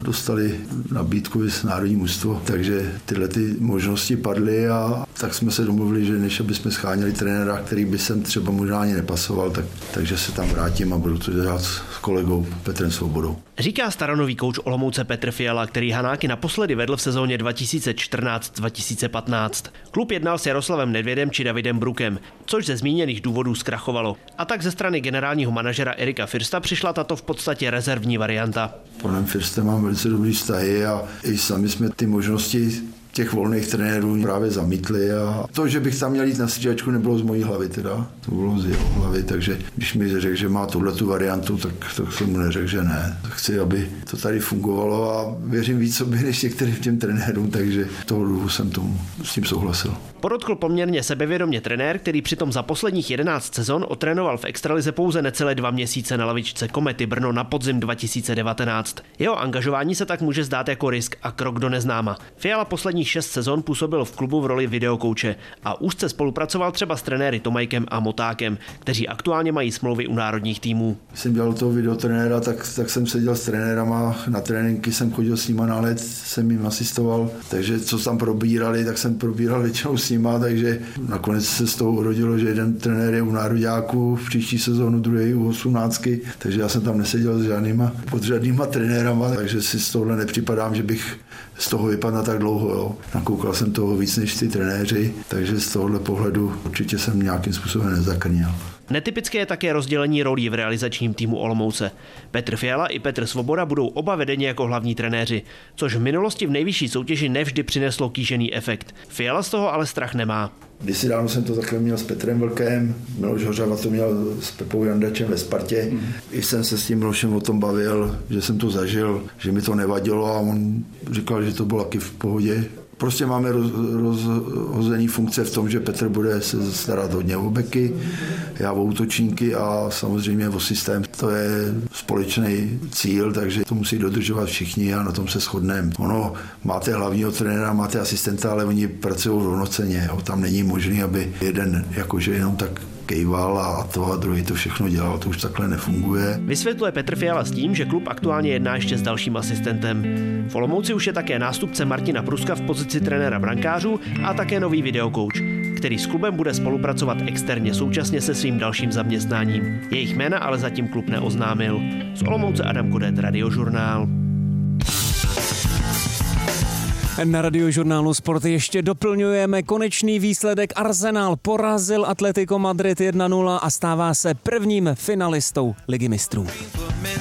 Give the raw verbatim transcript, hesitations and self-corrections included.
dostali nabídku z národní mužstvo, takže tyhle ty možnosti padly a tak jsme se domluvili, že než aby jsme scháněli trenéra, který by sem třeba možná ani nepasoval, tak, takže se tam vrátím a budu to dělat s kolegou Petrem Svobodou. Říká staronový kouč Olomouce Petr Fiala, který Hanáky naposledy vedl v sezóně dva tisíce čtrnáct dva tisíce patnáct. Klub jednal s Jaroslavem Nedvědem či Davidem Brukem, což ze zmíněných důvodů zkrachovalo. A tak ze strany generálního manažera Erika Firsta přišla tato v podstatě rezervní varianta. S panem Firstem mám velice dobrý vztahy a i sami jsme ty možnosti těch volných trenérů právě zamítli a to, že bych tam měl jít na střídačku, nebylo z mojí hlavy teda, to bylo z jeho hlavy, takže když mi řekl, že má tuhletu variantu, tak, tak jsem mu neřekl, že ne. Chci, aby to tady fungovalo a věřím víc sobě než některým těm trenérům, takže toho dluhu jsem tomu s tím souhlasil. Podotkl poměrně sebevědomě trenér, který přitom za posledních jedenáct sezon otrénoval v extralize pouze necelé dva měsíce na lavičce Komety Brno na podzim dva tisíce devatenáct. Jeho angažování se tak může zdát jako risk a krok do neznáma. Fiala posledních šest sezon působil v klubu v roli videokouče a úzce spolupracoval třeba s trenéry Tomajkem a Motákem, kteří aktuálně mají smlouvy u národních týmů. Když jsem dělal toho videotrenéra, tak, tak jsem seděl s trenérama, na tréninky jsem chodil s nima na let, jsem jim asistoval, takže co tam probírali, tak jsem probíral většinou s nima, takže nakonec se z toho urodilo, že jeden trenér je u nároďáků v příští sezónu, druhý u osmnáctky, takže já jsem tam neseděl s žádnýma, pod žádnýma trenérama, takže si z tohohle nepřipadám, že bych z toho vypadl tak dlouho. Jo. Nakoukal jsem toho víc než ty trenéři, takže z tohohle pohledu určitě jsem nějakým způsobem nezakrněl. Netypické je také rozdělení rolí v realizačním týmu Olomouce. Petr Fiala i Petr Svoboda budou oba vedeni jako hlavní trenéři, což v minulosti v nejvyšší soutěži nevždy přineslo kýžený efekt. Fiala z toho ale strach nemá. Kdysi dávno jsem to takhle měl s Petrem Vlkem, Miloš Hořava to měl s Pepou Jandačem ve Spartě. Mm. I jsem se s tím Milošem o tom bavil, že jsem to zažil, že mi to nevadilo a on říkal, že to bylo taky v pohodě. Prostě máme roz, rozhozený funkce v tom, že Petr bude se starat hodně o beky, já o útočníky a samozřejmě o systém. To je společný cíl, takže to musí dodržovat všichni a na tom se shodneme. Ono, máte hlavního trenéra, máte asistenta, ale oni pracují rovnocenně. Jo. Tam není možné, aby jeden jakože jenom tak kejval a to a druhý to všechno dělal, to už takhle nefunguje. Vysvětluje Petr Fiala s tím, že klub aktuálně jedná ještě s dalším asistentem. V Olomouci už je také nástupce Martina Pruska v pozici trenéra brankářů a také nový videokouč, který s klubem bude spolupracovat externě současně se svým dalším zaměstnáním. Jejich jména ale zatím klub neoznámil. Z Olomouce Adam Kodet, Radiožurnál. Na Radiožurnálu Sport ještě doplňujeme konečný výsledek. Arsenal porazil Atletico Madrid jedna nula a stává se prvním finalistou Ligy mistrů.